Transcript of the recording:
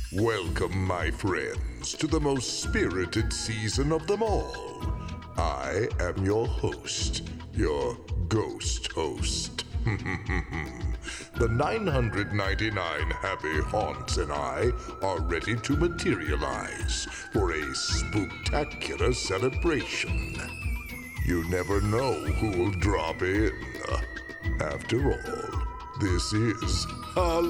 Welcome, my friends, to the most spirited season of them all. I am your host, your ghost host. The 999 happy haunts and I are ready to materialize for a spooktacular celebration. You never know who'll drop in. After all, this is Halloween.